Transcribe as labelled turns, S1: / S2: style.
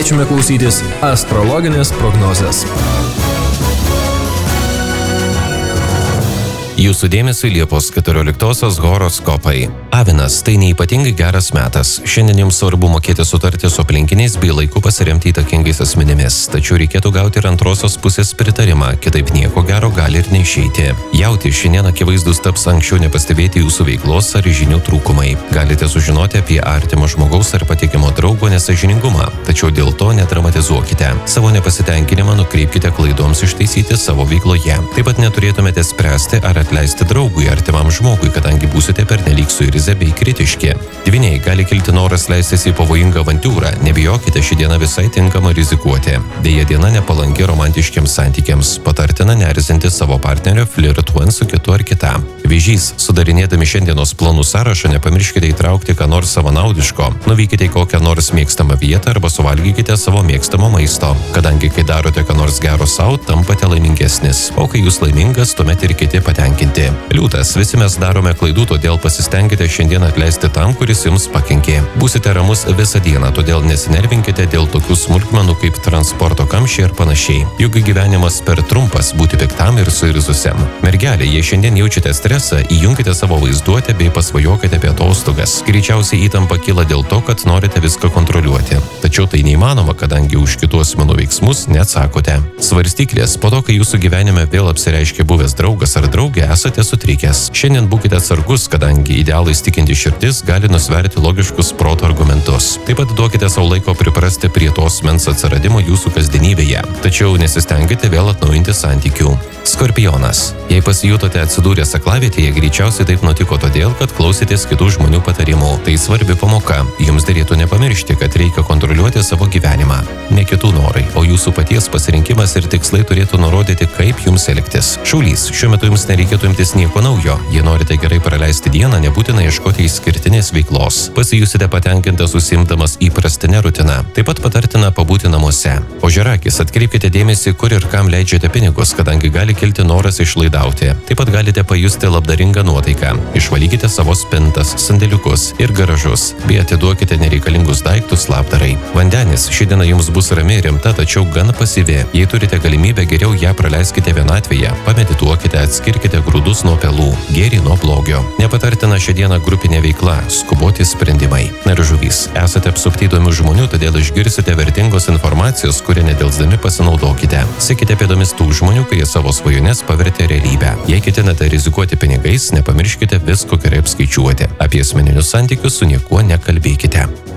S1: kviečiame klausytis astrologinės prognozės.
S2: Jūsų dėmesį Liepos 14 horoskopai. Avinas, tai neypatingai geras metas. Šiandien jums svarbu mokėti sutarti su aplinkiniais bei laiku pasiremti įtakingais asmenimis. Tačiau reikėtų gauti ir antrosios pusės pritarimą, kitaip nieko gero gali ir neišeiti. Jauti, šiandien akivaizdus taps anksčiau nepastebėti jūsų veiklos ar žinių trūkumai. Galite sužinoti apie artimo žmogaus ar patikimo draugo nesąžiningumą, tačiau dėl to nedramatizuokite. Savo nepasitenkinimą nukreipkite klaidoms ištaisyti savo veikloje. Taip pat neturėtumėte spręsti ar atleisti draugui artimam žmogui, kadangi būsite pernelyg suirzę bei kritiški. Dvyniai, gali kilti noras leistis į pavojingą avantiūrą, nebijokite, ši diena visai tinkama rizikuoti. Deja, diena nepalanki romantiškiams santykiams, patartina neerzinti savo partnerio flirtuojant su kitu ar kita. Vėžys, sudarinėdami šiandienos planų sąrašą, nepamirškite įtraukti ką nors savanaudiško, nuvykite į kokią nors mėgstamą vietą arba suvalgykite savo mėgstamo maisto, kadangi kai darote ką nors gero sau, tampate laimingesnis, o kai jūs laimingas, tuomet ir kiti patenkinti. Liūtas, visi mes darome klaidų, todėl pasistengkite šiandien atleisti tam, kuris jums pakenkė. Būsite ramus visą dieną, todėl nesinervinkite dėl tokių smulkmenų kaip transporto kamščiai ir panašiai. Juk gyvenimas per trumpas būti piktam ir suirzusiam. Mergelė, jei šiandien jaučiate stresą, įjunkite savo vaizduotę bei pasvajokite apie atostogas. Greičiausiai įtampa kyla dėl to, kad norite viską kontroliuoti. Tačiau tai neįmanoma, kadangi už kitų asmenų veiksmus neatsakote. Svarstyklės, po to, kai jūsų gyvenime vėl apsireiškia buvęs draugas ar draugė, esate sutrikęs. Šiandien būkite atsargus, kadangi idealais tikinti širdis gali nusverti logiškus proto argumentus. Taip pat duokite savo laiko priprasti prie tos mens atsiradimo jūsų kasdienybėje. Tačiau nesistengite vėl atnaujinti santykių. Skorpionas. Jei pasijutote atsidūrę aklavietėje, greičiausiai taip nutiko todėl, kad klausėtės kitų žmonių patarimų. Tai svarbi pamoka. Jums derėtų nepamiršti, kad reikia kontroliuoti savo gyvenimą. Ne kitų norai, o jūsų paties pasirinkimas ir tikslai turėtų nurodyti, kaip jums elgtis. Šaulys, šiuo metu jums nereikėtų imtis nieko naujo. Jei norite gerai praleisti dieną, nebūtina ieškoti išskirtinės veiklos. Pasijusite patenkintas užsiimdamas įprastinę rutiną. Taip pat patartina pabūti namuose. Ožiarakis, atkreipkite dėmesį, kur ir kam leidžiate pinigus, kadangi gali kilti noras išlaidauti. Taip pat galite pajusti labdaringą nuotaiką. Išvalykite savo spintas, sandėliukus ir garažus, bei atiduokite nereikalingus daiktus labdarai. Vandenis, ši diena jums bus rami ir rimta, tačiau gan pasyvi. Jei turite galimybę, geriau ją praleiskite vienatvėje. Pamedituokite, atskirkite grūdus nuo pelų, gėrį nuo blogio. Nepatartina šią dieną grupinė veikla, skuboti sprendimai. Na ir žuvys, esate apsupti įdomių žmonių, todėl išgirsite vertingos informacijos, kurie nedelsdami pasinaudokite. Sekite pėdomis tų žmonių, kurie savo svajones pavertė realybę. Jei ketinate rizikuoti pinigais, nepamirškite visko gerai apskaičiuoti. Apie asmeninius santykius su niekuo nekalbėkite.